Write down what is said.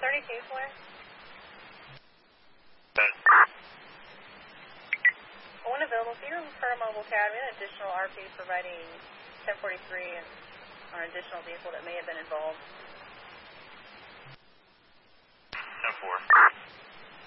32, Flare. One available feeder for Mobile Academy, an additional RP providing 1043 and our additional vehicle that may have been involved.